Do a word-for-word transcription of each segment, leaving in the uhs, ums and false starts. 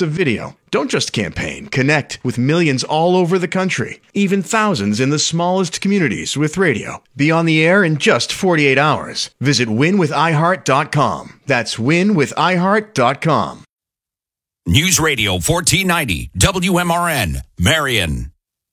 of video. Don't just campaign, connect with millions all over the country, even thousands in the smallest communities with radio. Be on the air in just forty-eight hours. Visit win with i heart dot com. That's win with i heart dot com. News Radio fourteen ninety, W M R N, Marion.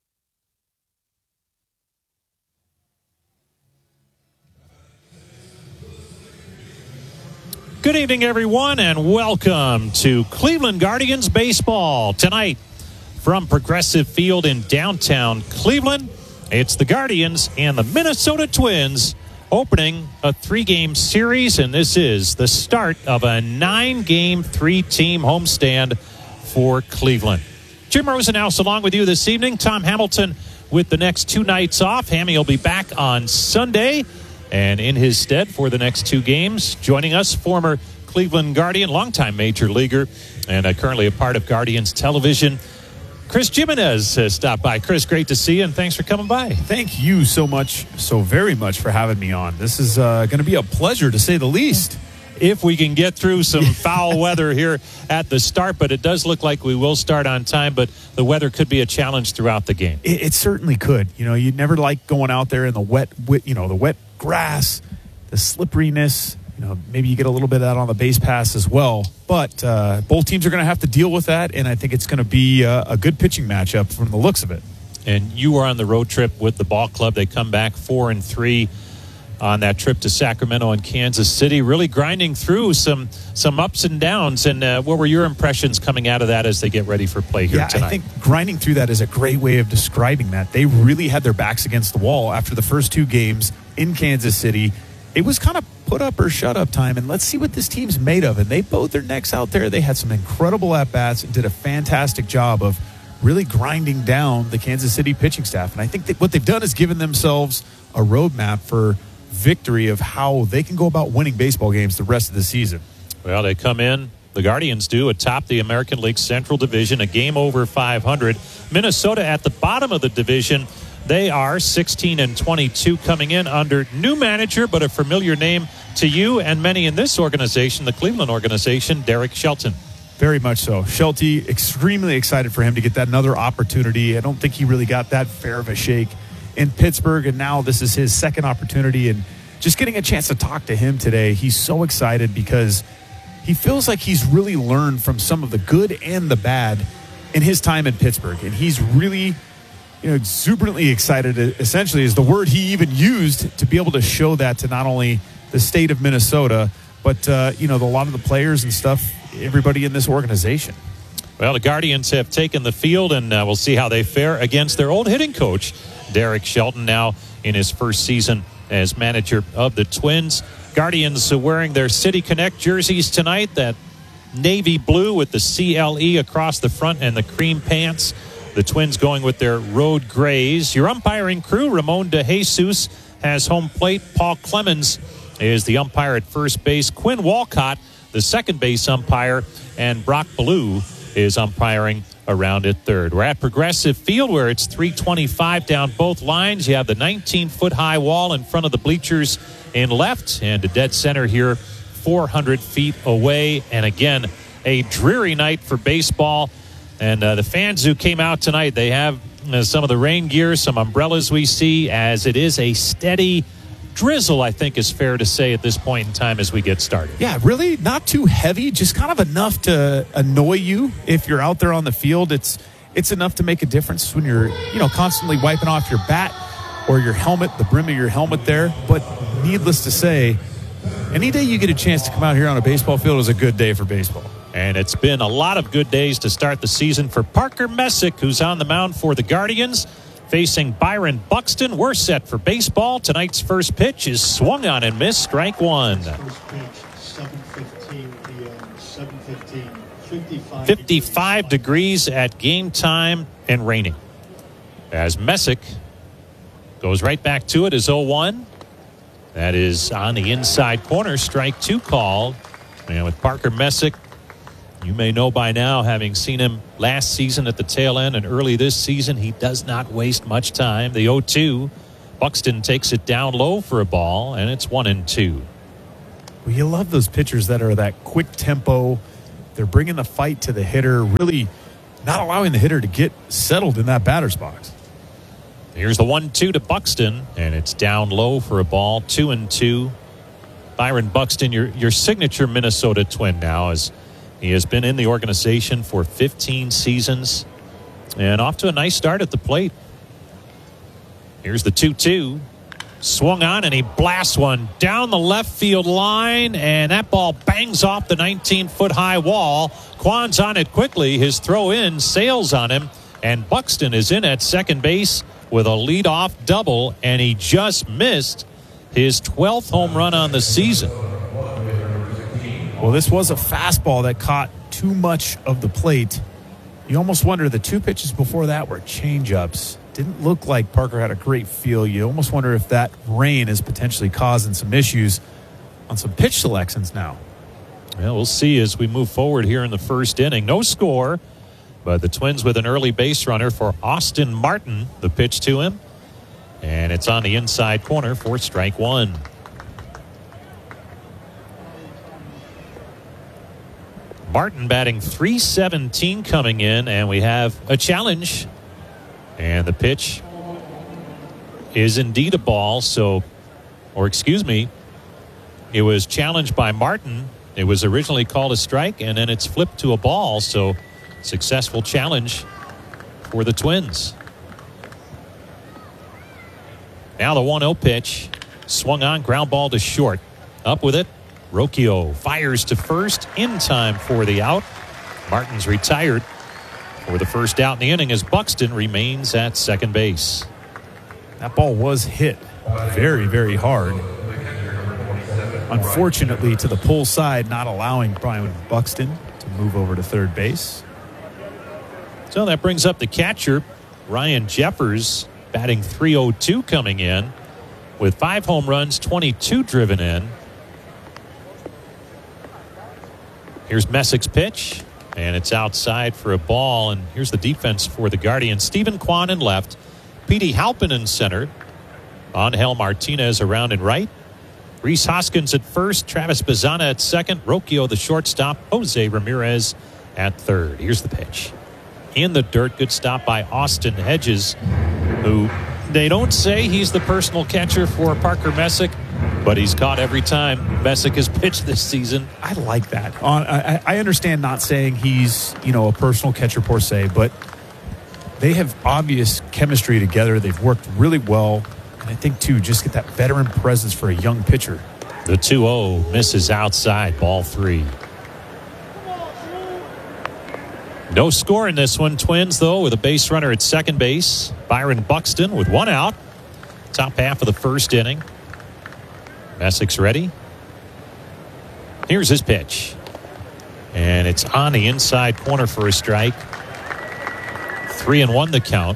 Good evening, everyone, and welcome to Cleveland Guardians Baseball. Tonight, from Progressive Field in downtown Cleveland, it's the Guardians and the Minnesota Twins opening a three-game series, and this is the start of a nine-game, three-team homestand for Cleveland. Jim Rosenhaus along with you this evening. Tom Hamilton with the next two nights off. Hammy will be back on Sunday. And in his stead for the next two games, joining us, former Cleveland Guardian, longtime major leaguer, and uh, currently a part of Guardians Television, Chris Jimenez has stopped by. Chris, great to see you, and thanks for coming by. Thank you so much, so very much for having me on. This is uh, going to be a pleasure, to say the least. If we can get through some foul weather here at the start, but it does look like we will start on time, but the weather could be a challenge throughout the game. It, it certainly could. You know, you'd never like going out there in the wet, you know, the wet grass, the slipperiness. You know, maybe you get a little bit of that on the base pass as well. But uh, both teams are going to have to deal with that, and I think it's going to be uh, a good pitching matchup from the looks of it. And you were on the road trip with the ball club. They come back four and three on that trip to Sacramento and Kansas City, really grinding through some some ups and downs. And uh, what were your impressions coming out of that as they get ready for play here yeah, tonight? I think grinding through that is a great way of describing that. They really had their backs against the wall after the first two games in Kansas City. It was kind of put up or shut up time, and let's see what this team's made of. And they bowed their necks out there. They had some incredible at-bats and did a fantastic job of really grinding down the Kansas City pitching staff. And I think that what they've done is given themselves a roadmap for victory of how they can go about winning baseball games the rest of the season. Well, they come in, the Guardians do, atop the American League Central Division, a game over five hundred. Minnesota at the bottom of the division. They are sixteen and twenty-two, coming in under new manager, but a familiar name to you and many in this organization, the Cleveland organization, Derek Shelton. Very much so. Shelty, extremely excited for him to get that another opportunity. I don't think he really got that fair of a shake in Pittsburgh, and now this is his second opportunity. And just getting a chance to talk to him today, he's so excited because he feels like he's really learned from some of the good and the bad in his time in Pittsburgh. And he's really, you know, exuberantly excited, essentially is the word he even used, to be able to show that to not only the state of Minnesota, but, uh, you know, a lot of the players and stuff, everybody in this organization. Well, the Guardians have taken the field, and uh, we'll see how they fare against their old hitting coach, Derek Shelton, now in his first season as manager of the Twins. Guardians are wearing their City Connect jerseys tonight, that navy blue with the C L E across the front and the cream pants. The Twins going with their road grays. Your umpiring crew, Ramon DeJesus has home plate. Paul Clemens is the umpire at first base. Quinn Walcott, the second base umpire, and Brock Ballou is umpiring around at third. We're at Progressive Field, where it's three twenty-five down both lines. You have the nineteen-foot high wall in front of the bleachers in left, and a dead center here four hundred feet away. And again, a dreary night for baseball. And uh, the fans who came out tonight, they have uh, some of the rain gear, some umbrellas we see, as it is a steady drizzle, I think is fair to say at this point in time as we get started. Yeah, really not too heavy, just kind of enough to annoy you if you're out there on the field. It's it's enough to make a difference when you're, you know, constantly wiping off your bat or your helmet, the brim of your helmet there. But needless to say, any day you get a chance to come out here on a baseball field is a good day for baseball. And it's been a lot of good days to start the season for Parker Messick, who's on the mound for the Guardians, facing Byron Buxton. We're set for baseball. Tonight's first pitch is swung on and missed, strike one. First pitch, seven fifteen p.m., seven fifteen, fifty-five, fifty-five degrees at game time and raining. As Messick goes right back to it as oh one. That is on the inside corner, strike two called. And with Parker Messick, you may know by now, having seen him last season at the tail end and early this season, he does not waste much time. The oh two, Buxton takes it down low for a ball, and it's one and two. Well, you love those pitchers that are that quick tempo. They're bringing the fight to the hitter, really not allowing the hitter to get settled in that batter's box. Here's the one two to Buxton, and it's down low for a ball, two and two. Byron Buxton, your, your signature Minnesota Twin now, as he has been in the organization for fifteen seasons and off to a nice start at the plate. Here's the two two. Swung on, and he blasts one down the left field line, and that ball bangs off the nineteen-foot-high wall. Kwan's on it quickly. His throw-in sails on him, and Buxton is in at second base with a leadoff double, and he just missed his twelfth home run on the season. Well, this was a fastball that caught too much of the plate. You almost wonder, the two pitches before that were changeups. Didn't look like Parker had a great feel. You almost wonder if that rain is potentially causing some issues on some pitch selections now. Well, we'll see as we move forward here in the first inning. No score, but the Twins with an early base runner for Austin Martin. The pitch to him, and it's on the inside corner for strike one. Martin batting three seventeen coming in, and we have a challenge. And the pitch is indeed a ball. So, or excuse me, it was challenged by Martin. It was originally called a strike, and then it's flipped to a ball. So, successful challenge for the Twins. Now the one oh pitch. Swung on, ground ball to short. Up with it. Rocchio fires to first in time for the out. Martin's retired for the first out in the inning as Buxton remains at second base. That ball was hit very, very hard. Unfortunately, to the pull side, not allowing Brian Buxton to move over to third base. So that brings up the catcher, Ryan Jeffers, batting three oh two coming in with five home runs, twenty-two driven in. Here's Messic's pitch, and it's outside for a ball. And here's the defense for the Guardians. Stephen Kwan in left, Petey Halpin in center, Angel Martinez around and right, Rhys Hoskins at first, Travis Bazzana at second, Rocchio the shortstop, Jose Ramirez at third. Here's the pitch. In the dirt, good stop by Austin Hedges, who they don't say he's the personal catcher for Parker Messick, but he's caught every time Messick has pitched this season. I like that. On, I, I understand not saying he's, you know, a personal catcher per se, but they have obvious chemistry together. They've worked really well. And I think, too, just get that veteran presence for a young pitcher. The two oh misses outside, ball three. No score in this one. Twins, though, with a base runner at second base. Byron Buxton with one out. Top half of the first inning. Messick's ready. Here's his pitch. And it's on the inside corner for a strike. Three and one the count.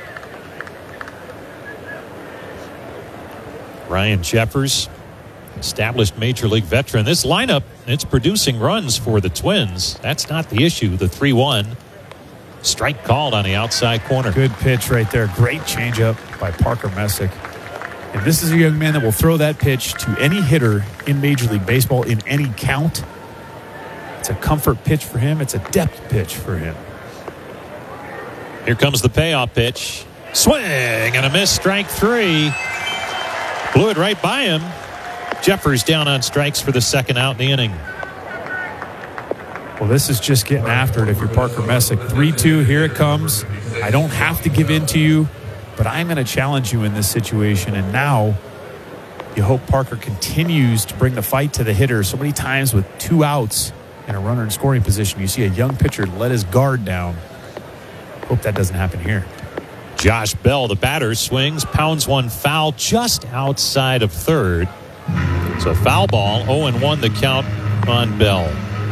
Ryan Jeffers, established major league veteran. This lineup, it's producing runs for the Twins. That's not the issue. The three one. Strike called on the outside corner. Good pitch right there. Great changeup by Parker Messick. And this is a young man that will throw that pitch to any hitter in Major League Baseball in any count. It's a comfort pitch for him. It's a depth pitch for him. Here comes the payoff pitch. Swing and a miss, strike three. Blew it right by him. Jeffers down on strikes for the second out in the inning. Well, this is just getting after it if you're Parker Messick. three two, here it comes. I don't have to give in to you, but I'm going to challenge you in this situation. And now you hope Parker continues to bring the fight to the hitter. So many times with two outs and a runner in scoring position, you see a young pitcher let his guard down. Hope that doesn't happen here. Josh Bell, the batter, swings, pounds one foul just outside of third. It's a foul ball, oh and one the count on Bell.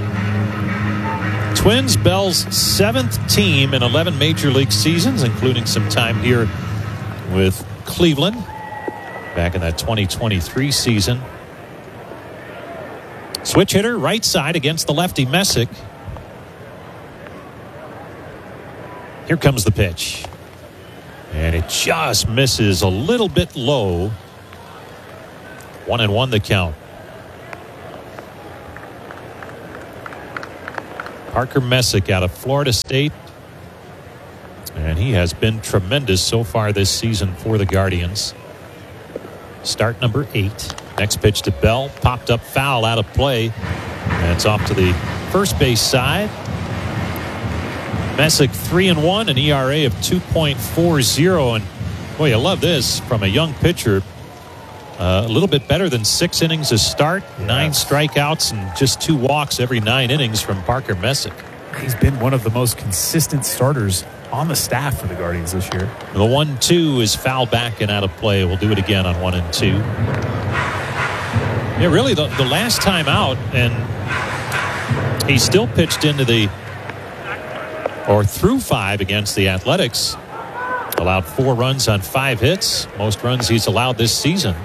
Twins, Bell's seventh team in eleven major league seasons, including some time here with Cleveland back in that twenty twenty-three season. Switch hitter, right side against the lefty Messick. Here comes the pitch. And it just misses a little bit low. One and one the count. Parker Messick out of Florida State. And he has been tremendous so far this season for the Guardians. Start number eight. Next pitch to Bell. Popped up foul out of play. And it's off to the first base side. Messick three and one, an E R A of two point four oh. And boy, you love this from a young pitcher. Uh, a little bit better than six innings a start. Yes. Nine strikeouts and just two walks every nine innings from Parker Messick. He's been one of the most consistent starters on the staff for the Guardians this year. The one two is foul back and out of play. We'll do it again on one and two. Yeah, really, the, the last time out, and he still pitched into the, or through five against the Athletics. Allowed four runs on five hits. Most runs he's allowed this season.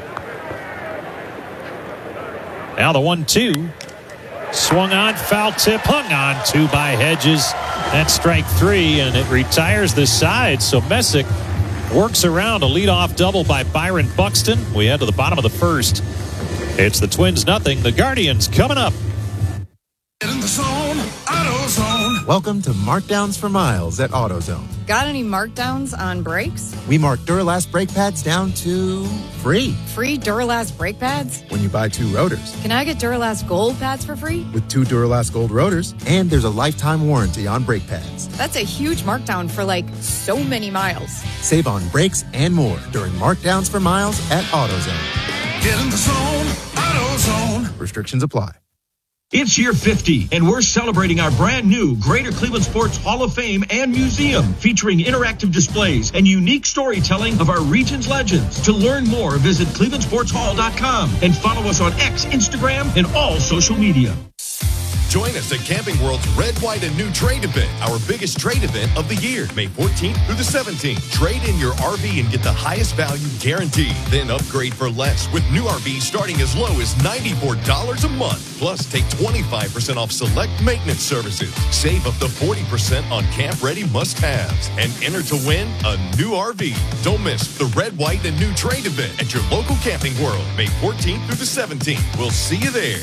Now the one two. Swung on, foul tip, hung on to by Hedges. That's strike three, and it retires the side. So Messick works around a leadoff double by Byron Buxton. We head to the bottom of the first. It's the Twins nothing. The Guardians coming up. In the zone, AutoZone. Welcome to Markdowns for Miles at AutoZone. Got any markdowns on brakes? We mark Duralast brake pads down to free. Free Duralast brake pads? When you buy two rotors. Can I get Duralast Gold pads for free? With two Duralast Gold rotors, and there's a lifetime warranty on brake pads. That's a huge markdown for like so many miles. Save on brakes and more during Markdowns for Miles at AutoZone. Get in the zone, AutoZone. Restrictions apply. It's year fifty, and we're celebrating our brand new Greater Cleveland Sports Hall of Fame and Museum, featuring interactive displays and unique storytelling of our region's legends. To learn more, visit cleveland sports hall dot com and follow us on X, Instagram, and all social media. Join us at Camping World's Red, White, and New Trade event, our biggest trade event of the year, May fourteenth through the seventeenth. Trade in your R V and get the highest value guaranteed. Then upgrade for less with new R Vs starting as low as ninety-four dollars a month. Plus, take twenty-five percent off select maintenance services. Save up to forty percent on camp-ready must-haves. And enter to win a new R V. Don't miss the Red, White, and New Trade event at your local Camping World, May fourteenth through the seventeenth. We'll see you there.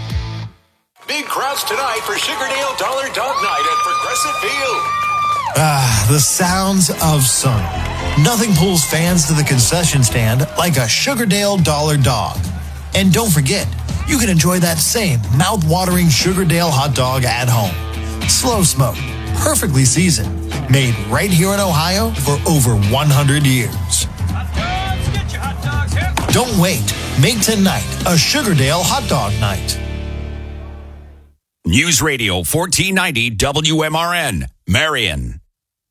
Big crowds tonight for Sugardale Dollar Dog Night at Progressive Field. Ah, the sounds of summer. Nothing pulls fans to the concession stand like a Sugardale Dollar Dog. And don't forget, you can enjoy that same mouth-watering Sugardale hot dog at home. Slow smoked, perfectly seasoned, made right here in Ohio for over one hundred years. Hot dogs, get your hot dogs here. Don't wait. Make tonight a Sugardale hot dog night. News Radio fourteen ninety W M R N, Marion.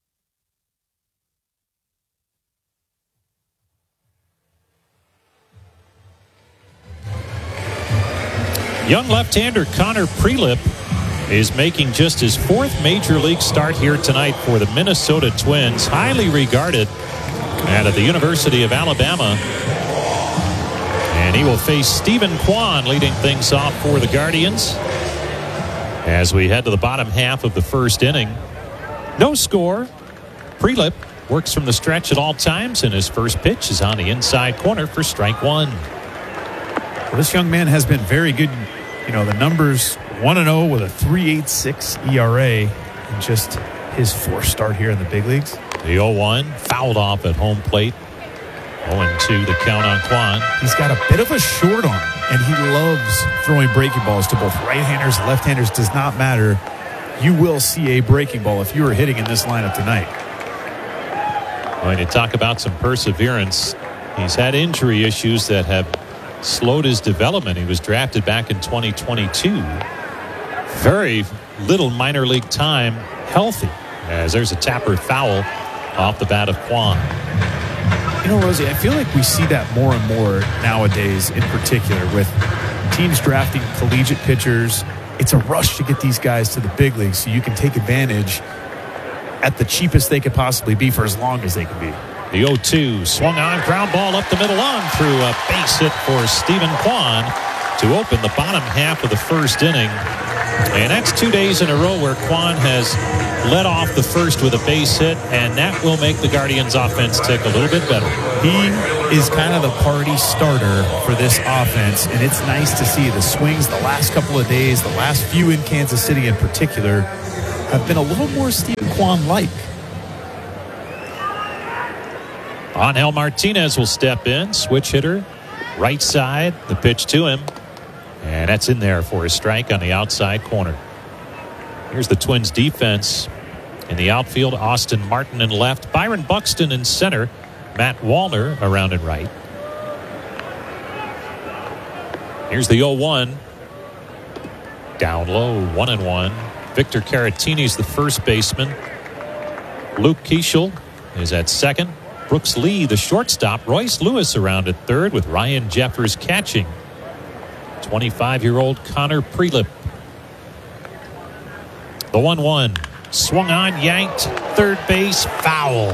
Young left-hander Connor Prelip is making just his fourth major league start here tonight for the Minnesota Twins. Highly regarded and at the University of Alabama. And he will face Stephen Kwan leading things off for the Guardians. As we head to the bottom half of the first inning. No score. Prelip works from the stretch at all times, and his first pitch is on the inside corner for strike one. Well, this young man has been very good. You know, the numbers one and oh with a three point eight six E R A in just his fourth start here in the big leagues. The oh one fouled off at home plate. oh and two the count on Kwan. He's got a bit of a short arm, and he loves throwing breaking balls to both right-handers, left-handers. Does not matter. You will see a breaking ball if you are hitting in this lineup tonight. When you talk about some perseverance, he's had injury issues that have slowed his development. He was drafted back in twenty twenty-two. Very little minor league time healthy, as there's a Tapper foul off the bat of Kwan. You know, Rosie, I feel like we see that more and more nowadays, in particular with teams drafting collegiate pitchers. It's a rush to get these guys to the big leagues so you can take advantage at the cheapest they could possibly be for as long as they can be. The oh two swung on, ground ball up the middle on through a base hit for Stephen Kwan to open the bottom half of the first inning. And that's two days in a row where Kwan has led off the first with a base hit, and that will make the Guardians offense tick a little bit better. He is kind of the party starter for this offense, and it's nice to see the swings the last couple of days, the last few in Kansas City in particular, have been a little more Steven Kwan-like. Angel Martinez will step in, switch hitter, right side, the pitch to him. And that's in there for a strike on the outside corner. Here's the Twins defense. In the outfield, Austin Martin in left, Byron Buxton in center, Matt Wallner around and right. Here's the oh one. Down low, one and one. Victor Caratini's the first baseman. Luke Keeschel is at second. Brooks Lee, the shortstop. Royce Lewis around at third with Ryan Jeffers catching. twenty-five-year-old Connor Prelip. The one one. Swung on, yanked. Third base, foul.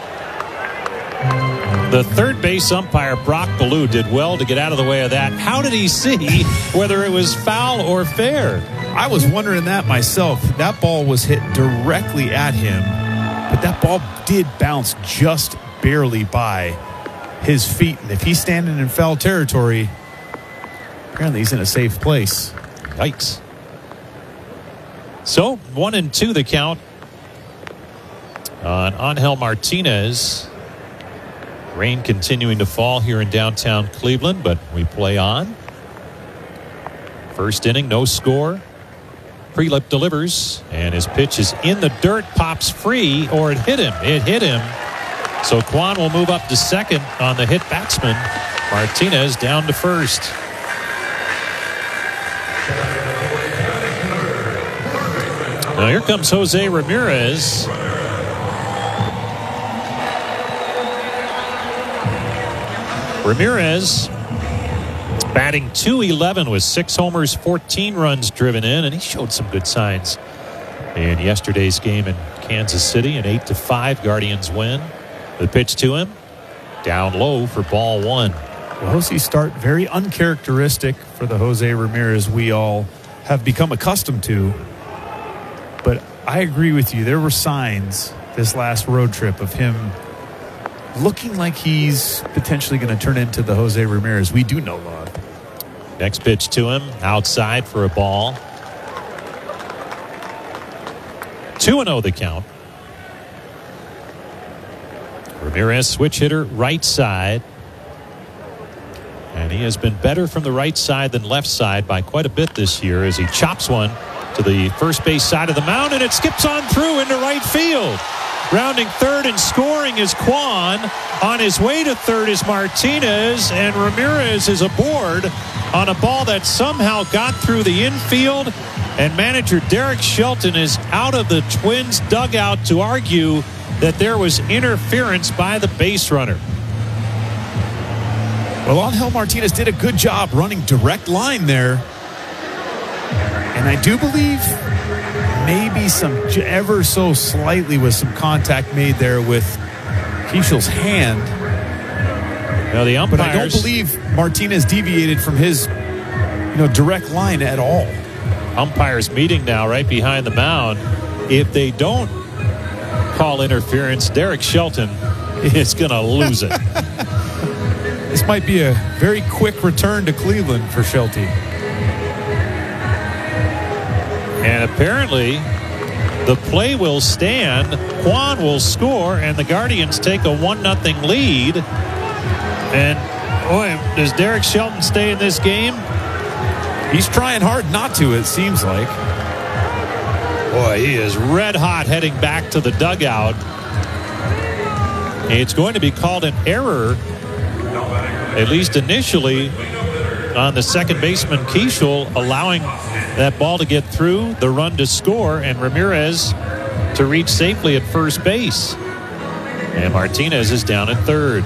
The third base umpire, Brock Ballou, did well to get out of the way of that. How did he see whether it was foul or fair? I was wondering that myself. That ball was hit directly at him, but that ball did bounce just barely by his feet. And if he's standing in foul territory, apparently he's in a safe place. Yikes. So, one and two the count on Angel Martinez. Rain continuing to fall here in downtown Cleveland, but we play on. First inning, no score. Prelip delivers, and his pitch is in the dirt, pops free, or it hit him. It hit him. So Kwan will move up to second on the hit batsman. Martinez down to first. Now here comes Jose Ramirez. Ramirez batting two eleven with six homers, fourteen runs driven in, and he showed some good signs in yesterday's game in Kansas City. An eight to five Guardians win. The pitch to him, down low for ball one. Well, Jose's start very uncharacteristic for the Jose Ramirez we all have become accustomed to. But I agree with you. There were signs this last road trip of him looking like he's potentially going to turn into the Jose Ramirez we do know of. Next pitch to him, outside for a ball. two and oh the count. Ramirez, switch hitter, right side. And he has been better from the right side than left side by quite a bit this year as he chops one to the first base side of the mound, and it skips on through into right field. Rounding third and scoring is Kwan. On his way to third is Martinez, and Ramirez is aboard on a ball that somehow got through the infield, and manager Derek Shelton is out of the Twins dugout to argue that there was interference by the base runner. Well, Angel Martinez did a good job running direct line there. And I do believe maybe some ever so slightly was some contact made there with Keeschel's hand. Now the umpires, but I don't believe Martinez deviated from his, you know, direct line at all. Umpires meeting now right behind the mound. If they don't call interference, Derek Shelton is going to lose it. This might be a very quick return to Cleveland for Shelty. And apparently the play will stand. Kwan will score, and the Guardians take a one nothing lead. And boy, does Derek Shelton stay in this game? He's trying hard not to, it seems like. Boy, he is red hot heading back to the dugout. It's going to be called an error, at least initially, on the second baseman Keeschel, allowing that ball to get through, the run to score, and Ramirez to reach safely at first base. And Martinez is down at third.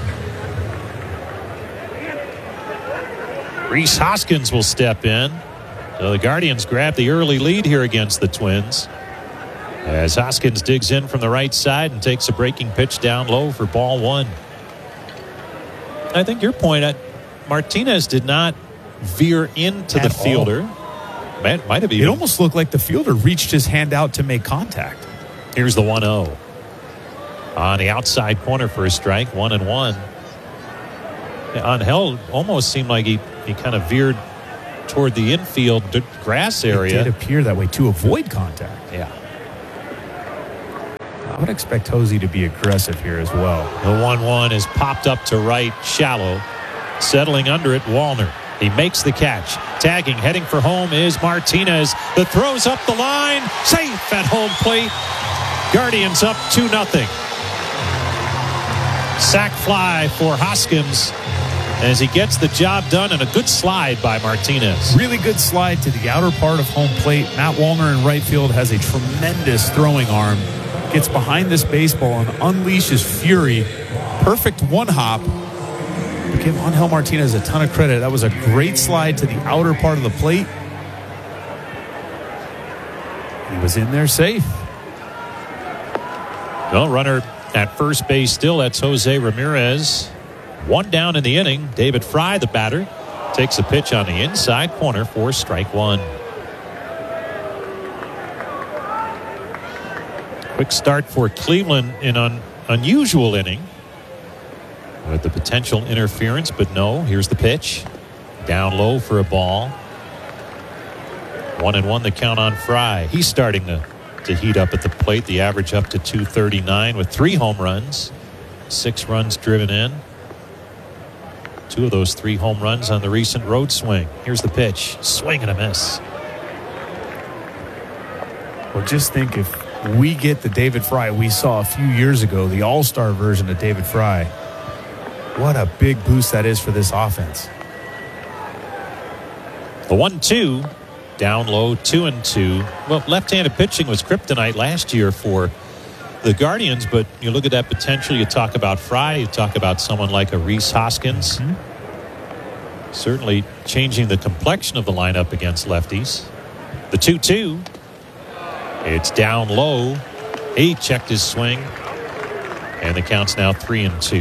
Rhys Hoskins will step in. So the Guardians grab the early lead here against the Twins, as Hoskins digs in from the right side and takes a breaking pitch down low for ball one. I think your point, Martinez did not veer into At the fielder. all. Man, might have It even. almost looked like the fielder reached his hand out to make contact. Here's the one oh. On the outside corner for a strike, one and one. Angel almost seemed like he, he kind of veered toward the infield grass area. It did appear that way to avoid contact. Yeah. I would expect Hosey to be aggressive here as well. The one one is popped up to right, shallow. Settling under it, Wallner. He makes the catch. Tagging, heading for home is Martinez. The throw's up the line. Safe at home plate. Guardians up two nothing. Sack fly for Hoskins as he gets the job done, and a good slide by Martinez. Really good slide to the outer part of home plate. Matt Wallner in right field has a tremendous throwing arm. Gets behind this baseball and unleashes fury. Perfect one hop. We give Angel Martinez a ton of credit. That was a great slide to the outer part of the plate. He was in there safe. No runner at first base still. That's Jose Ramirez. One down in the inning. David Fry, the batter, takes a pitch on the inside corner for strike one. Quick start for Cleveland in an unusual inning with the potential interference, but no. Here's the pitch. Down low for a ball. One and one the count on Fry. He's starting to, to heat up at the plate. The average up to two thirty-nine with three home runs. Six runs driven in. Two of those three home runs on the recent road swing. Here's the pitch. Swing and a miss. Well, just think if we get the David Fry we saw a few years ago, the all-star version of David Fry, what a big boost that is for this offense. The one two. Down low, two and two. Well, left-handed pitching was kryptonite last year for the Guardians, but you look at that potential. You talk about Fry, you talk about someone like a Rhys Hoskins. Mm-hmm. Certainly changing the complexion of the lineup against lefties. The two two. It's down low. He checked his swing, and the count's now three and two.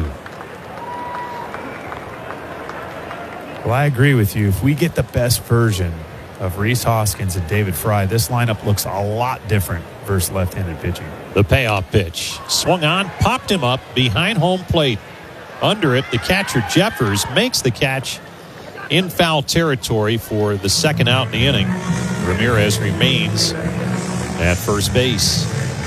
Well, I agree with you. If we get the best version of Rhys Hoskins and David Fry, this lineup looks a lot different versus left-handed pitching. The payoff pitch. Swung on, popped him up behind home plate. Under it, the catcher Jeffers makes the catch in foul territory for the second out in the inning. Ramirez remains at first base.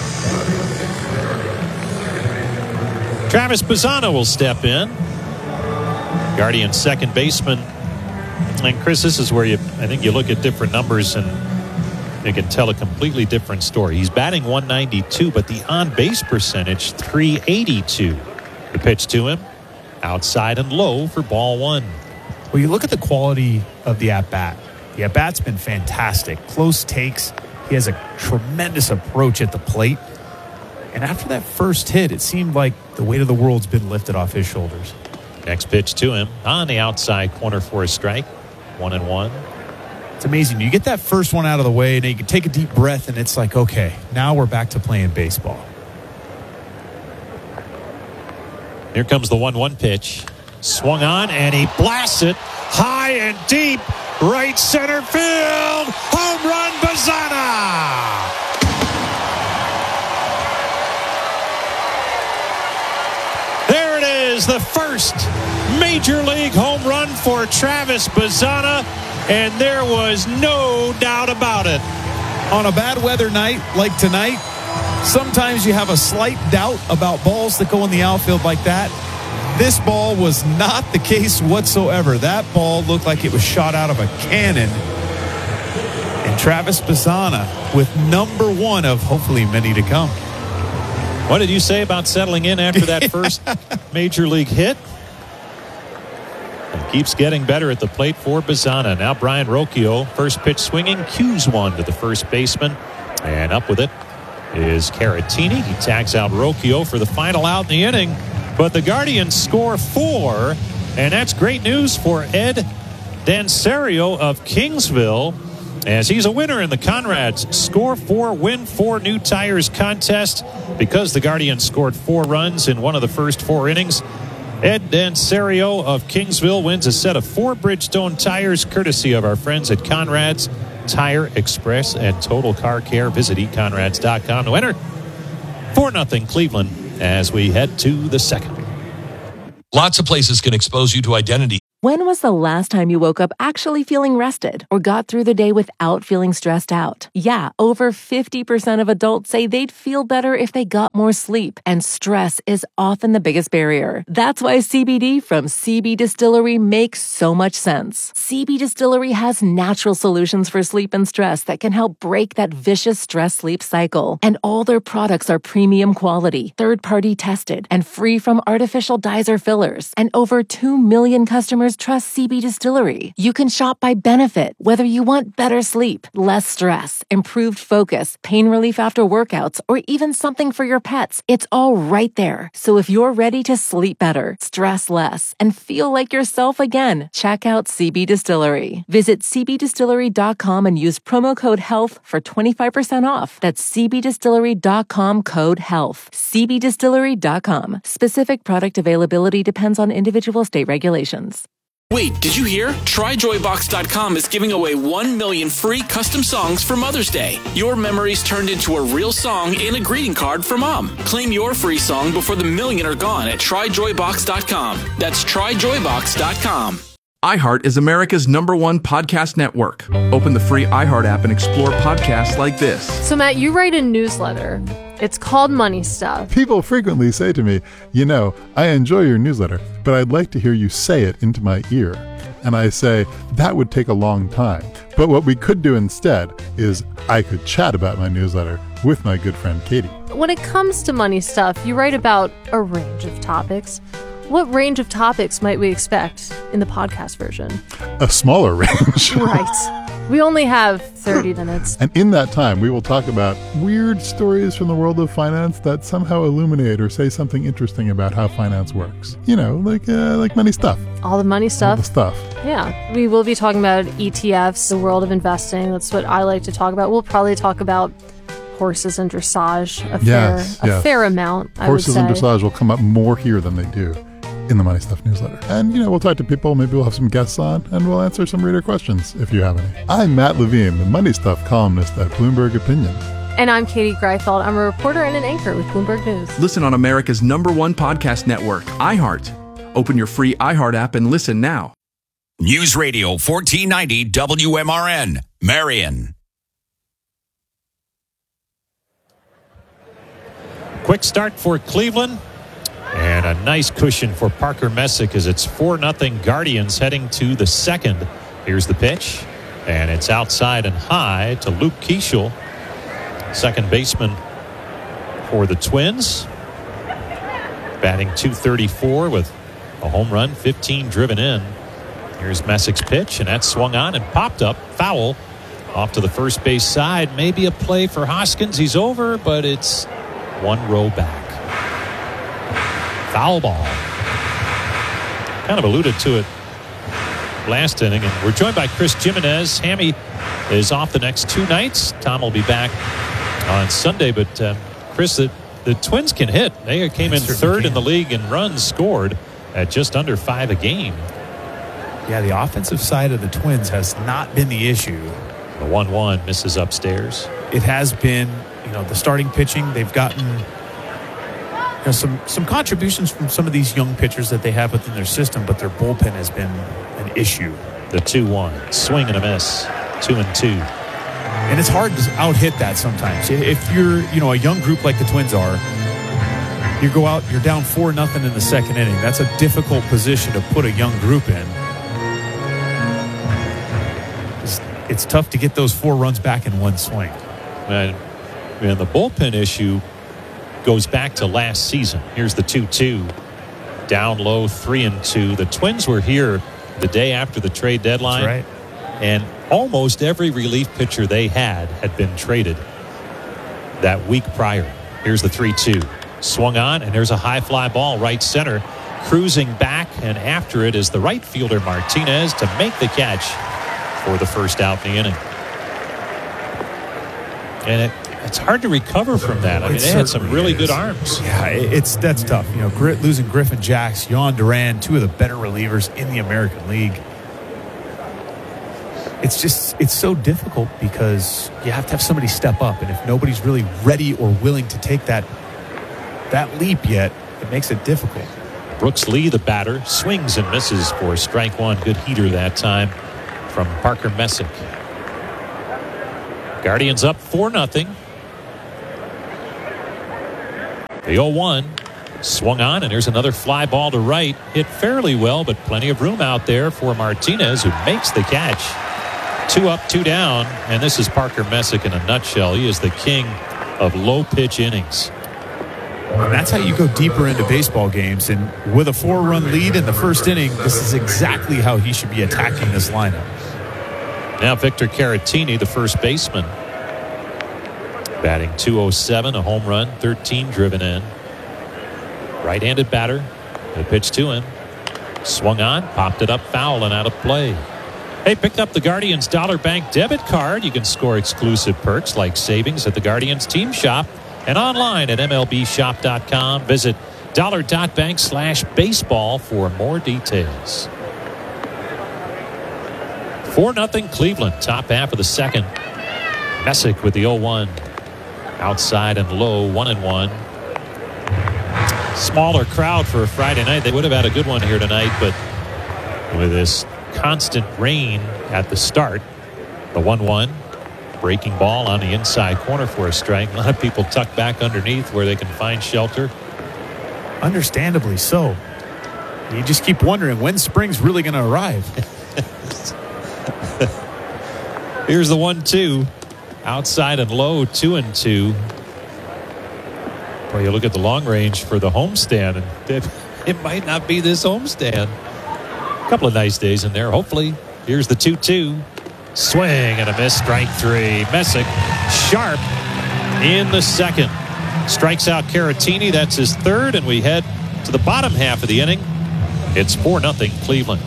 Travis Bazzana will step in. Guardian second baseman. And Chris, this is where you, I think you look at different numbers and you can tell a completely different story. He's batting one ninety-two, but the on-base percentage, three eighty-two. The pitch to him, outside and low for ball one. Well, you look at the quality of the at-bat. The at-bat's been fantastic. Close takes. He has a tremendous approach at the plate. And after that first hit, it seemed like the weight of the world's been lifted off his shoulders. Next pitch to him on the outside corner for a strike. One and one. It's amazing. You get that first one out of the way, and you can take a deep breath, and it's like, okay, now we're back to playing baseball. Here comes the one one pitch. Swung on, and he blasts it high and deep. Right center field. Home run, Bazzana. There it is, the first Major League home run for Travis Bazzana, and there was no doubt about it. On a bad weather night like tonight, sometimes you have a slight doubt about balls that go in the outfield like that. This ball was not the case whatsoever. That ball looked like it was shot out of a cannon. And Travis Bazzana with number one of hopefully many to come. What did you say about settling in after that first Major League hit? And keeps getting better at the plate for Bazzana. Now Brian Rocchio, first pitch swinging, cues one to the first baseman. And up with it is Caratini. He tags out Rocchio for the final out in the inning. But the Guardians score four, and that's great news for Ed Danserio of Kingsville, as he's a winner in the Conrad's Score Four, Win Four New Tires contest. Because the Guardians scored four runs in one of the first four innings, Ed Danserio of Kingsville wins a set of four Bridgestone tires courtesy of our friends at Conrad's. Tire, Express, and Total Car Care. Visit e conrads dot com to enter. four nothing Cleveland as we head to the second. Lots of places can expose you to identity. When was the last time you woke up actually feeling rested or got through the day without feeling stressed out? Yeah, over fifty percent of adults say they'd feel better if they got more sleep, and stress is often the biggest barrier. That's why C B D from C B Distillery makes so much sense. C B Distillery has natural solutions for sleep and stress that can help break that vicious stress-sleep cycle. And all their products are premium quality, third-party tested, and free from artificial dyes or fillers. And over two million customers trust C B Distillery. You can shop by benefit, whether you want better sleep, less stress, improved focus, pain relief after workouts, or even something for your pets. It's all right there. So if you're ready to sleep better, stress less, and feel like yourself again, check out C B Distillery. Visit c b distillery dot com and use promo code HEALTH for twenty-five percent off. That's c b distillery dot com code HEALTH. c b distillery dot com. Specific product availability depends on individual state regulations. Wait, did you hear? Try joy box dot com is giving away one million free custom songs for Mother's Day. Your memories turned into a real song and a greeting card for Mom. Claim your free song before the million are gone at try joy box dot com. That's try joy box dot com. iHeart is America's number one podcast network. Open the free iHeart app and explore podcasts like this. So, Matt, you write a newsletter. It's called Money Stuff. People frequently say to me, you know, I enjoy your newsletter, but I'd like to hear you say it into my ear. And I say, that would take a long time. But what we could do instead is I could chat about my newsletter with my good friend Katie. When it comes to Money Stuff, you write about a range of topics. What range of topics might we expect in the podcast version? A smaller range. Right. We only have thirty minutes. And in that time, we will talk about weird stories from the world of finance that somehow illuminate or say something interesting about how finance works. You know, like uh, like money stuff. All the money stuff. All the stuff. Yeah. We will be talking about E T Fs, the world of investing. That's what I like to talk about. We'll probably talk about horses and dressage a yes, fair, yes. a fair amount, I Horses would say. and dressage will come up more here than they do in the Money Stuff newsletter. And, you know, we'll talk to people, maybe we'll have some guests on, and we'll answer some reader questions if you have any. I'm Matt Levine, the Money Stuff columnist at Bloomberg Opinion. And I'm Katie Greifeld. I'm a reporter and an anchor with Bloomberg News. Listen on America's number one podcast network, iHeart. Open your free iHeart app and listen now. News Radio fourteen ninety W M R N, Marion. Quick start for Cleveland. And a nice cushion for Parker Messick as it's four nothing Guardians heading to the second. Here's the pitch. And it's outside and high to Luke Keeschel, second baseman for the Twins. Batting two thirty-four with a home run, fifteen driven in. Here's Messick's pitch, and that's swung on and popped up. Foul off to the first base side. Maybe a play for Hoskins. He's over, but it's one row back. Foul ball. Kind of alluded to it last inning. And we're joined by Chris Jimenez. Hammy is off the next two nights. Tom will be back on Sunday. But, uh, Chris, the, the Twins can hit. They came in third in the league in runs scored at just under five a game. Yeah, the offensive side of the Twins has not been the issue. The one one misses upstairs. It has been, you know, the starting pitching. They've gotten You know, some some contributions from some of these young pitchers that they have within their system, but their bullpen has been an issue. The two one, swing and a miss, two and two. And it's hard to out-hit that sometimes. If you're, you know, a young group like the Twins are, you go out, you're down four nothing in the second inning. That's a difficult position to put a young group in. It's, it's tough to get those four runs back in one swing. And, and the bullpen issue goes back to last season. Here's the two two. Down low, three and two. The Twins were here the day after the trade deadline. That's right. And almost every relief pitcher they had had been traded that week prior. Here's the three two. Swung on, and there's a high fly ball right center. Cruising back, and after it is the right fielder Martinez to make the catch for the first out in the inning. And it It's hard to recover from that. I mean, It they had some certainly really is. good arms. Yeah, it's that's tough. You know, Grit losing Griffin Jacks, Yon Duran, two of the better relievers in the American League. it's just, it's so difficult because you have to have somebody step up. And if nobody's really ready or willing to take that, that leap yet, it makes it difficult. Brooks Lee, the batter, swings and misses for strike one. Good heater that time from Parker Messick. Guardians up four nothing. The oh one swung on, and here's another fly ball to right. Hit fairly well, but plenty of room out there for Martinez, who makes the catch. Two up, two down, and this is Parker Messick in a nutshell. He is the king of low-pitch innings. And that's how you go deeper into baseball games. And with a four-run lead in the first inning, this is exactly how he should be attacking this lineup. Now Victor Caratini, the first baseman, batting two oh seven, a home run, thirteen driven in. Right-handed batter. The pitch to him. Swung on, popped it up foul and out of play. Hey, picked up the Guardians Dollar Bank debit card. You can score exclusive perks like savings at the Guardians team shop and online at M L B shop dot com. Visit dollar.bank slash baseball for more details. four nothing Cleveland, top half of the second. Messick with the oh one. Outside and low, one and one. Smaller crowd for a Friday night. They would have had a good one here tonight, but with this constant rain at the start, the one one. Breaking ball on the inside corner for a strike. A lot of people tuck back underneath where they can find shelter. Understandably so. You just keep wondering when spring's really going to arrive. Here's the one two. Outside and low, two and two. Well, you look at the long range for the homestand, and it, it might not be this homestand. A couple of nice days in there, hopefully. Here's the two two. Swing and a miss, strike three. Messick sharp in the second. Strikes out Caratini. That's his third, and we head to the bottom half of the inning. It's four nothing Cleveland.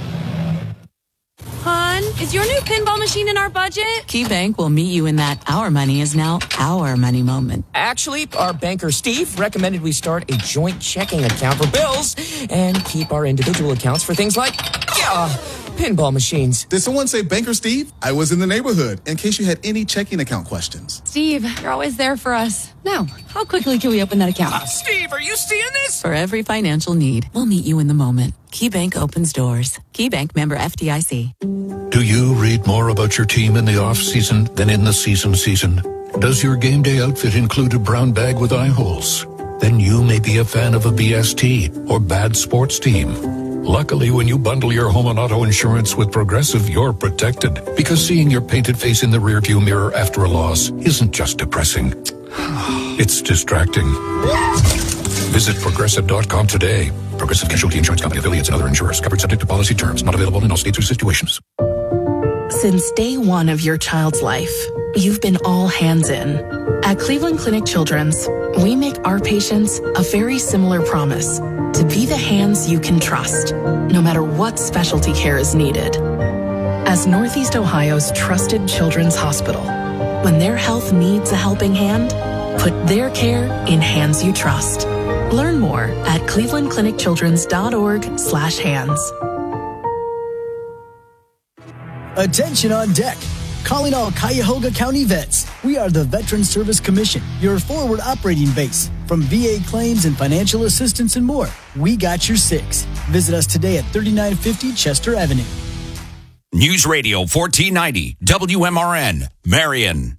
Hon, is your new pinball machine in our budget? KeyBank will meet you in that our money is now our money moment. Actually, our banker Steve recommended we start a joint checking account for bills and keep our individual accounts for things like, yeah, pinball machines. Did someone say Banker Steve? I was in the neighborhood in case you had any checking account questions. Steve, you're always there for us. Now, how quickly can we open that account? Uh, Steve, are you seeing this? For every financial need, we'll meet you in the moment. KeyBank opens doors. KeyBank, member F D I C. Do you read more about your team in the off-season than in the season season? Does your game day outfit include a brown bag with eye holes? Then you may be a fan of a B S T or bad sports team. Luckily, when you bundle your home and auto insurance with Progressive, you're protected. Because seeing your painted face in the rearview mirror after a loss isn't just depressing. It's distracting. Visit Progressive dot com today. Progressive Casualty Insurance Company affiliates and other insurers. Covered subject to policy terms. Not available in all states or situations. Since day one of your child's life, you've been all hands in. At Cleveland Clinic Children's, we make our patients a very similar promise: to be the hands you can trust, no matter what specialty care is needed. As Northeast Ohio's trusted children's hospital, when their health needs a helping hand, put their care in hands you trust. Learn more at cleveland clinic children's dot org slash hands. Attention on deck. Calling all Cuyahoga County vets. We are the Veteran Service Commission, your forward operating base. From V A claims and financial assistance and more, we got your six. Visit us today at thirty-nine fifty Chester Avenue. News Radio fourteen ninety, W M R N, Marion.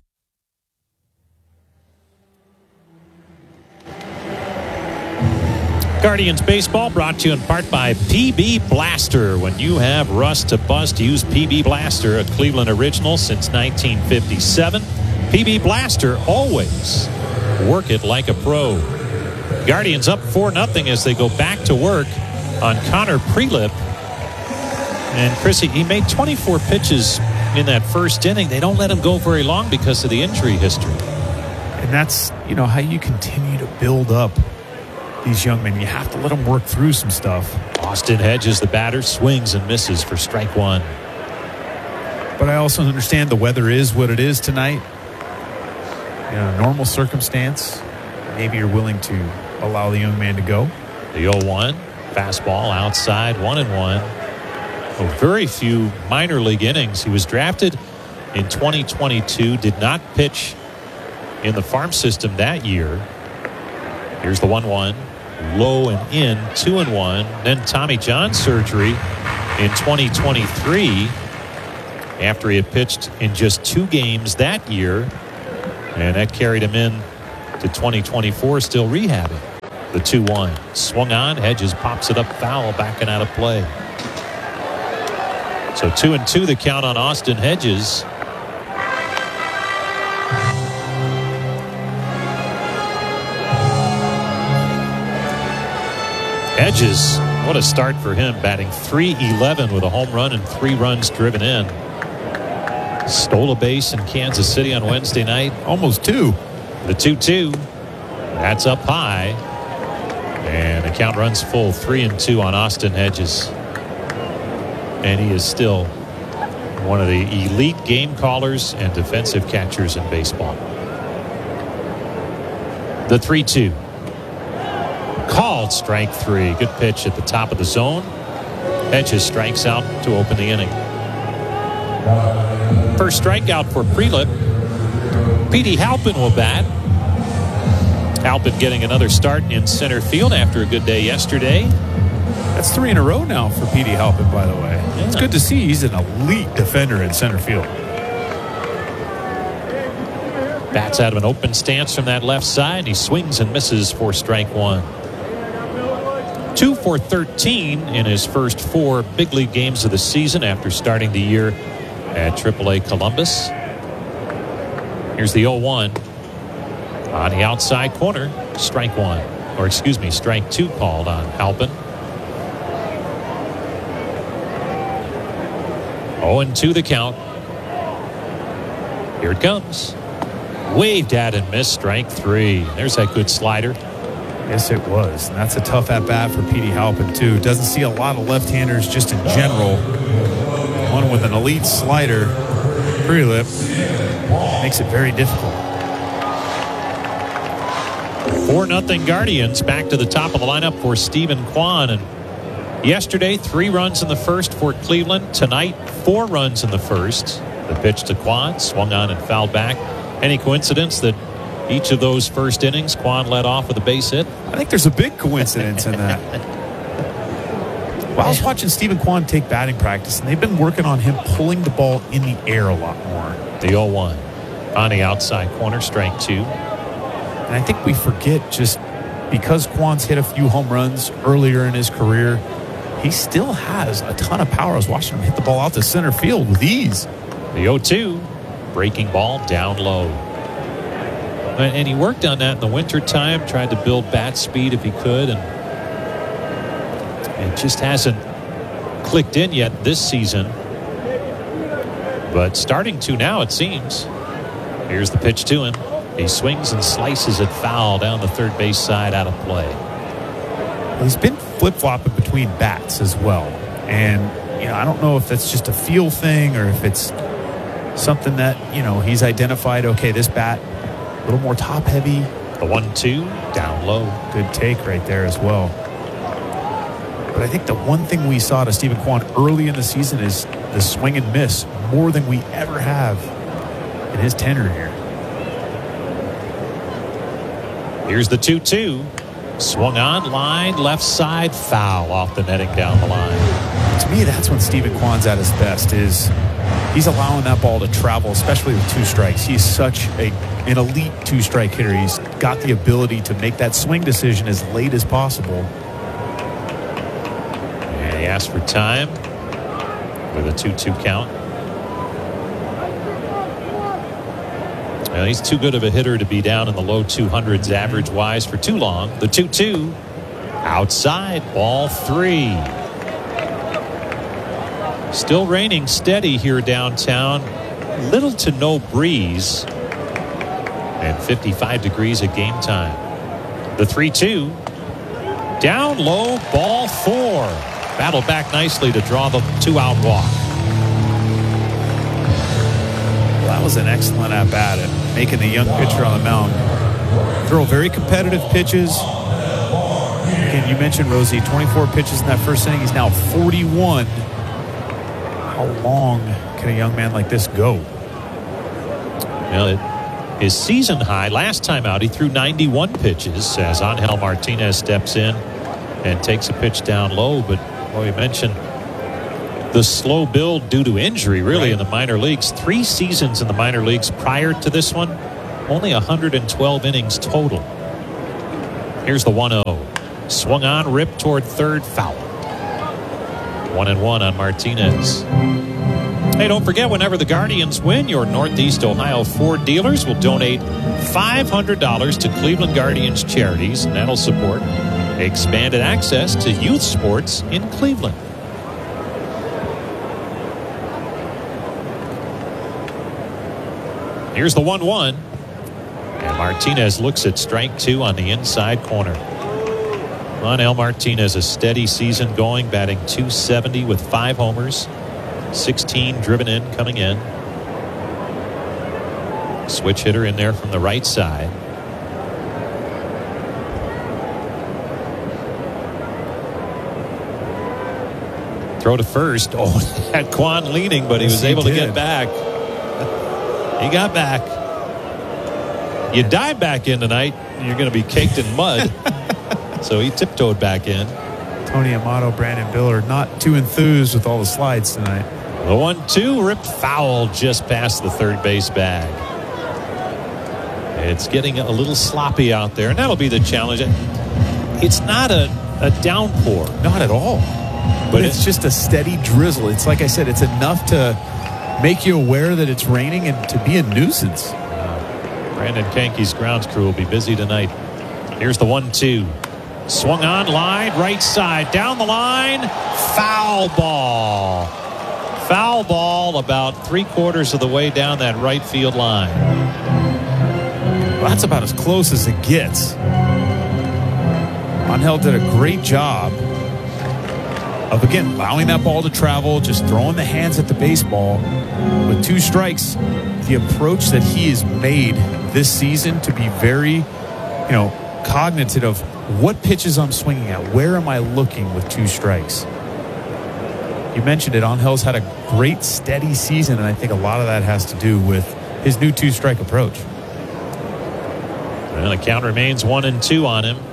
Guardians Baseball brought to you in part by P B Blaster. When you have rust to bust, use P B Blaster, a Cleveland original since nineteen fifty-seven. P B Blaster, always work it like a pro. Guardians up four nothing as they go back to work on Connor Prelip. And Chrissy, he made twenty-four pitches in that first inning. They don't let him go very long because of the injury history. And that's, you know, how you continue to build up these young men. You have to let them work through some stuff. Austin Hedges, the batter, swings and misses for strike one. But I also understand the weather is what it is tonight. In a normal circumstance, maybe you're willing to allow the young man to go. The oh one, fastball outside, one and one. oh, very few minor league innings. He was drafted in twenty twenty-two, did not pitch in the farm system that year. Here's the one one. Low and in, two and one. Then Tommy John surgery in twenty twenty-three after he had pitched in just two games that year. And that carried him in to twenty twenty-four, still rehabbing. The two one. Swung on. Hedges pops it up foul, backing out of play. So two and two the count on Austin Hedges. Hedges, what a start for him, batting three eleven with a home run and three runs driven in. Stole a base in Kansas City on Wednesday night. Almost two. The two two. That's up high. And the count runs full, three and two on Austin Hedges. And he is still one of the elite game callers and defensive catchers in baseball. The three two. Called strike three. Good pitch at the top of the zone. Hedges strikes out to open the inning. First strikeout for Prelip. Petey Halpin will bat. Halpin getting another start in center field after a good day yesterday. That's three in a row now for Petey Halpin, by the way. Yeah. It's good to see he's an elite defender in center field. Bats out of an open stance from that left side. He swings and misses for strike one. Two for thirteen in his first four big league games of the season after starting the year at triple A Columbus. Here's the oh one. On the outside corner, strike one. Or excuse me, strike two called on Halpin. oh and two the count. Here it comes. Waved at and missed, strike three. There's that good slider. Yes, it was. And that's a tough at-bat for Petey Halpin, too. Doesn't see a lot of left-handers just in general. One with an elite slider, Prelip, makes it very difficult. four nothing Guardians, back to the top of the lineup for Stephen Kwan. And yesterday, three runs in the first for Cleveland. Tonight, four runs in the first. The pitch to Kwan, swung on and fouled back. Any coincidence that each of those first innings, Kwan led off with a base hit? I think there's a big coincidence in that. Well, I was watching Stephen Kwan take batting practice, and they've been working on him pulling the ball in the air a lot more. The oh one. On the outside corner, strike two. And I think we forget, just because Kwan's hit a few home runs earlier in his career, he still has a ton of power. I was watching him hit the ball out to center field with ease. The oh two. Breaking ball down low. And he worked on that in the wintertime, tried to build bat speed if he could, and it just hasn't clicked in yet this season. But starting to now, it seems. Here's the pitch to him. He swings and slices it foul down the third base side, out of play. He's been flip-flopping between bats as well. And, you know, I don't know if that's just a feel thing or if it's something that, you know, he's identified, okay, this bat, a little more top-heavy. The one two, down low. Good take right there as well. But I think the one thing we saw to Stephen Kwan early in the season is the swing and miss more than we ever have in his tenure here. Here's the two two. Swung on, line, left side, foul off the netting down the line. To me, that's when Stephen Kwan's at his best, is he's allowing that ball to travel, especially with two strikes. He's such a, an elite two-strike hitter. He's got the ability to make that swing decision as late as possible. And he asked for time with a two two count. Well, he's too good of a hitter to be down in the low two hundreds average-wise for too long. The two two. Outside, ball three. Still raining steady here downtown. Little to no breeze. And fifty-five degrees at game time. The three two. Down low, ball four. Battled back nicely to draw the two-out walk. Well, that was an excellent at-bat at making the young pitcher on the mound throw very competitive pitches. Again, you mentioned, Rosie, twenty-four pitches in that first inning. He's now forty-one how long can a young man like this go? Well, it, his season high last time out, he threw ninety-one pitches as Angel Martinez steps in and takes a pitch down low. But, well, you mentioned the slow build due to injury, really, right. in the minor leagues. Three seasons in the minor leagues prior to this one, only one hundred twelve innings total. Here's the one oh. Swung on, ripped toward third, foul. One and one on Martinez. Hey, don't forget, whenever the Guardians win, your Northeast Ohio Ford dealers will donate five hundred dollars to Cleveland Guardians charities, and that'll support expanded access to youth sports in Cleveland. Here's the one one. And Martinez looks at strike two on the inside corner. Angel Martinez, a steady season going, batting two seventy with five homers, sixteen driven in coming in. Switch hitter in there from the right side. Throw to first. Oh, had Kwan leaning, but he was able to get back. He got back. You dive back in tonight, you're going to be caked in mud. So he tiptoed back in. Tony Amato, Brandon Biller, not too enthused with all the slides tonight. The one two ripped foul just past the third base bag. It's getting a little sloppy out there, and that'll be the challenge. It's not a, a downpour. Not at all. But, but it's, it's just a steady drizzle. It's like I said, it's enough to make you aware that it's raining and to be a nuisance. Brandon Kanke's grounds crew will be busy tonight. Here's the one two. Swung on, line, right side, down the line, foul ball. Foul ball about three quarters of the way down that right field line. Well, that's about as close as it gets. Angel did a great job of, again, allowing that ball to travel, just throwing the hands at the baseball. With two strikes, the approach that he has made this season to be very, you know, cognizant of what pitches I'm swinging at. Where am I looking with two strikes? You mentioned it. Angel's had a great, steady season, and I think a lot of that has to do with his new two-strike approach. Well, the count remains one and two on him.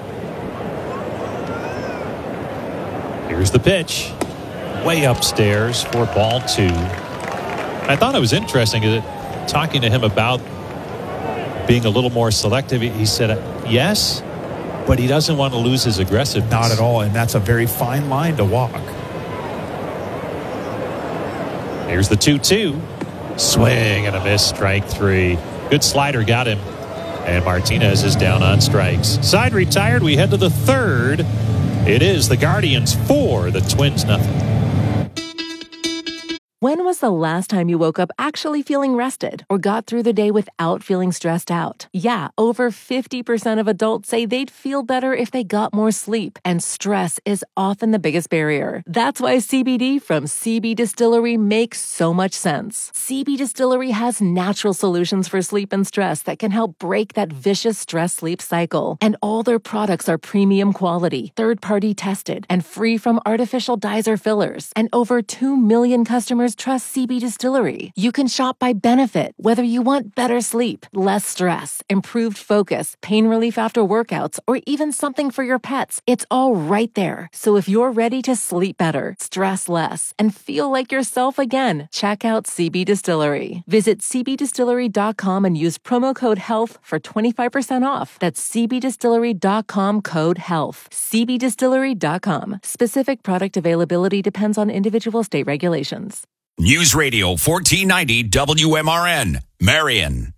Here's the pitch. Way upstairs for ball two. I thought it was interesting that talking to him about being a little more selective. He said, yes, but he doesn't want to lose his aggressiveness. Not at all, and that's a very fine line to walk. Here's the two two. Swing and a miss, strike three. Good slider, got him. And Martinez is down on strikes. Side retired, we head to the third. It is the Guardians four, the Twins nothing. When was the last time you woke up actually feeling rested or got through the day without feeling stressed out? Yeah, over fifty percent of adults say they'd feel better if they got more sleep, and stress is often the biggest barrier. That's why C B D from C B Distillery makes so much sense. C B Distillery has natural solutions for sleep and stress that can help break that vicious stress-sleep cycle. And all their products are premium quality, third-party tested, and free from artificial dyes or fillers. And over two million customers trust C B Distillery. You can shop by benefit, whether you want better sleep, less stress, improved focus, pain relief after workouts, or even something for your pets. It's all right there. So if you're ready to sleep better, stress less, and feel like yourself again, check out C B Distillery. Visit c b distillery dot com and use promo code HEALTH for twenty-five percent off. That's c b distillery dot com code HEALTH. c b distillery dot com. Specific product availability depends on individual state regulations. News Radio fourteen ninety W M R N, Marion.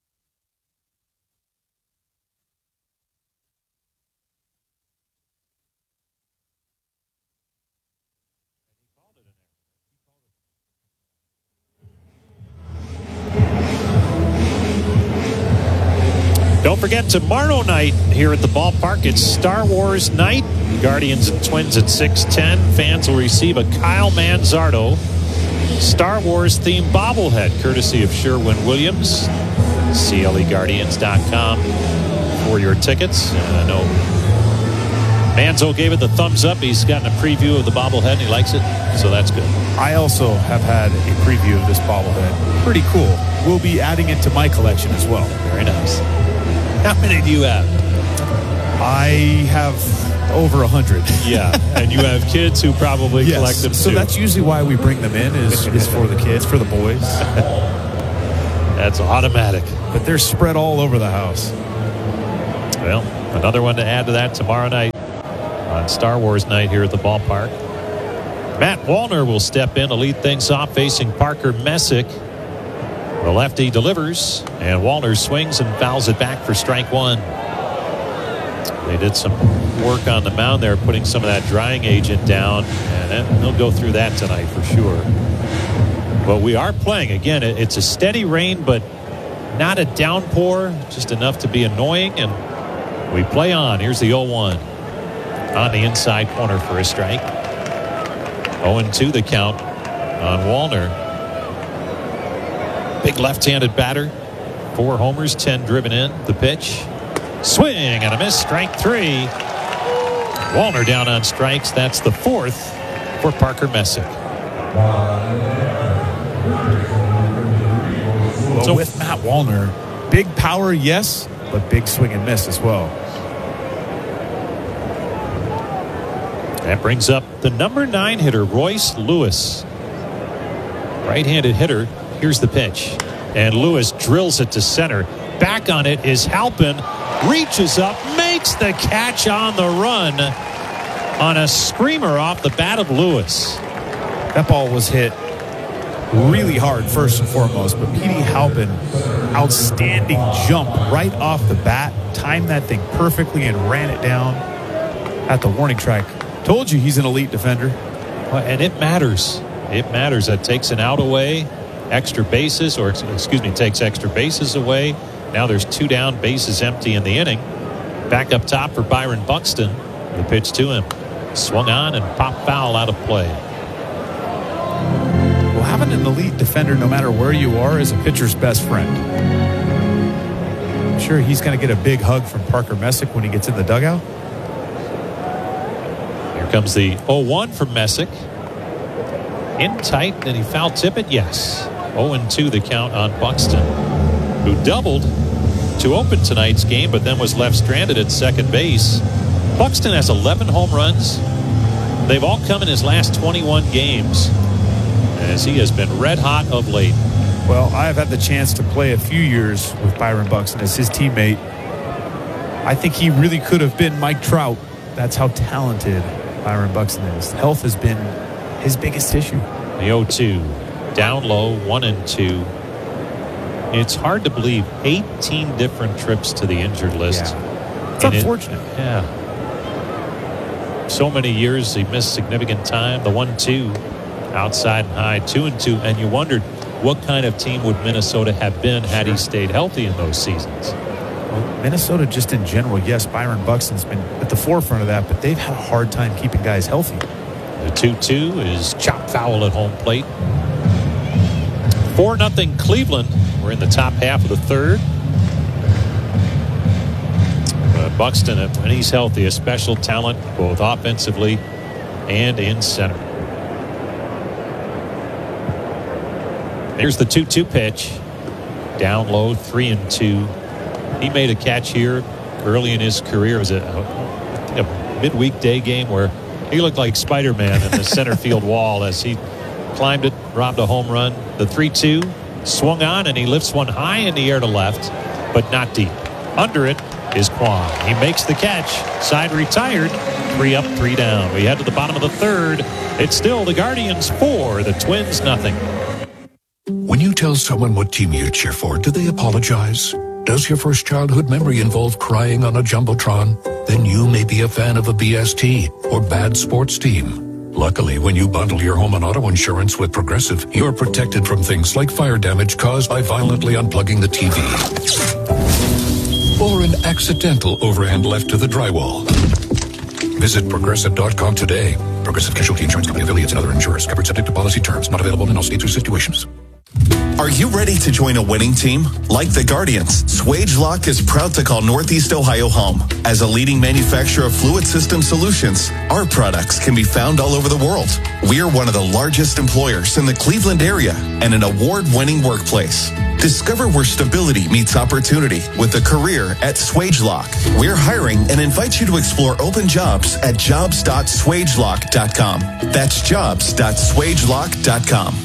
Don't forget, tomorrow night here at the ballpark, it's Star Wars night. Guardians and Twins at six ten. Fans will receive a Kyle Manzardo Star Wars themed bobblehead, courtesy of Sherwin-Williams. C L E Guardians dot com for your tickets. And I know Manzo gave it the thumbs up. He's gotten a preview of the bobblehead, and he likes it, so that's good. I also have had a preview of this bobblehead. Pretty cool. We'll be adding it to my collection as well. Very nice. How many do you have? I have over a hundred. Yeah, and you have kids who probably yes. collect them so too. So that's usually why we bring them in, is, is for the kids, for the boys. That's automatic. But they're spread all over the house. Well, another one to add to that tomorrow night on Star Wars night here at the ballpark. Matt Wallner will step in to lead things off, facing Parker Messick. The lefty delivers, and Wallner swings and fouls it back for strike one. They did some work on the mound there, putting some of that drying agent down, and they'll go through that tonight for sure. But we are playing. Again, it's a steady rain, but not a downpour, just enough to be annoying, and we play on. Here's the oh one on the inside corner for a strike. oh and two the count on Wallner. Big left-handed batter. Four homers, ten driven in. The pitch. Swing and a miss. Strike three. Wallner down on strikes. That's the fourth for Parker Messick. Well, so with Matt Wallner, big power, yes, but big swing and miss as well. That brings up the number nine hitter, Royce Lewis. Right-handed hitter. Here's the pitch. And Lewis drills it to center. Back on it is Halpin. Reaches up, makes the catch on the run on a screamer off the bat of Lewis. That ball was hit really hard, first and foremost, but Petey Halpin, outstanding jump right off the bat, timed that thing perfectly and ran it down at the warning track. Told you he's an elite defender. Well, and it matters. It matters. That takes an out away, extra bases, or excuse me, takes extra bases away. Now there's two down, bases empty in the inning. Back up top for Byron Buxton. The pitch to him. Swung on and popped foul out of play. Well, having an elite defender, no matter where you are, is a pitcher's best friend. I'm sure he's going to get a big hug from Parker Messick when he gets in the dugout. Here comes the oh one from Messick. In tight, did he foul tip it? Yes. oh and two the count on Buxton, who doubled to open tonight's game, but then was left stranded at second base. Buxton has eleven home runs. They've all come in his last twenty-one games, as he has been red hot of late. Well, I've had the chance to play a few years with Byron Buxton as his teammate. I think he really could have been Mike Trout. That's how talented Byron Buxton is. Health has been his biggest issue. The oh two, down low, one and two. It's hard to believe eighteen different trips to the injured list. Yeah. It's and unfortunate. It, yeah. So many years he missed significant time. The one two, outside and high, two and two. And you wondered what kind of team would Minnesota have been had he stayed healthy in those seasons. Well, Minnesota just in general, yes, Byron Buxton's been at the forefront of that, but they've had a hard time keeping guys healthy. The two two is chopped foul at home plate. four nothing Cleveland. We're in the top half of the third. But Buxton, when he's healthy, a special talent both offensively and in center. Here's the two two pitch. Down low, three and two. He made a catch here early in his career. It was a, a midweek day game where he looked like Spider-Man in the center field wall as he climbed it, robbed a home run. The three two swung on, and he lifts one high in the air to left, but not deep. Under it is Kwan. He makes the catch. Side retired. Three up, three down. We head to the bottom of the third. It's still the Guardians four, the Twins nothing. When you tell someone what team you cheer for, do they apologize? Does your first childhood memory involve crying on a Jumbotron? Then you may be a fan of a B S T or bad sports team. Luckily, when you bundle your home and auto insurance with Progressive, you're protected from things like fire damage caused by violently unplugging the T V. Or an accidental overhand left to the drywall. Visit Progressive dot com today. Progressive Casualty Insurance Company affiliates and other insurers. Covered subject to policy terms. Not available in all states or situations. Are you ready to join a winning team? Like the Guardians, SwageLock is proud to call Northeast Ohio home. As a leading manufacturer of fluid system solutions, our products can be found all over the world. We are one of the largest employers in the Cleveland area and an award-winning workplace. Discover where stability meets opportunity with a career at SwageLock. We're hiring and invite you to explore open jobs at jobs dot swagelock dot com. That's jobs dot swagelock dot com.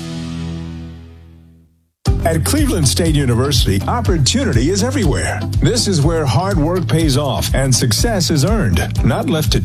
At Cleveland State University, opportunity is everywhere. This is where hard work pays off and success is earned, not left to